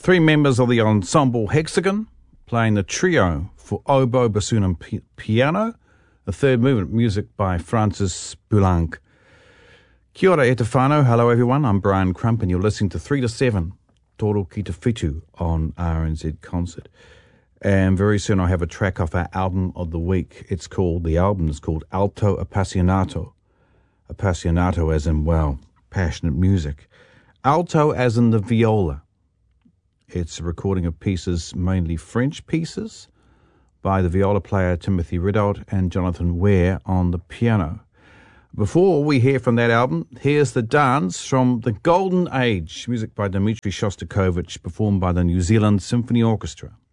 Three members of the ensemble Hexagon playing the trio for oboe, bassoon and piano. The third movement, music by Francis Poulenc. Kia ora e te whānau. Hello everyone, I'm Brian Crump and you're listening to 3 to 7 Toro Ki Te Whitu on RNZ Concert. And very soon I'll have a track off our album of the week. The album is called Alto Appassionato. Appassionato as in, well, passionate music. Alto as in the viola. It's a recording of pieces, mainly French pieces, by the viola player Timothy Ridout and Jonathan Ware on the piano. Before we hear from that album, here's the dance from The Golden Age, music by Dmitri Shostakovich, performed by the New Zealand Symphony Orchestra.